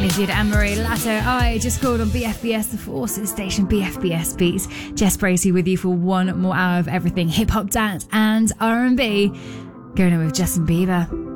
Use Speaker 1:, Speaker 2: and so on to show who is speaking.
Speaker 1: Did Anne-Marie Lato. I just called on BFBS, the Forces station, BFBS Beats. Jess Bracey with you for one more hour of everything hip hop, dance and R&B. Going on with Justin Bieber.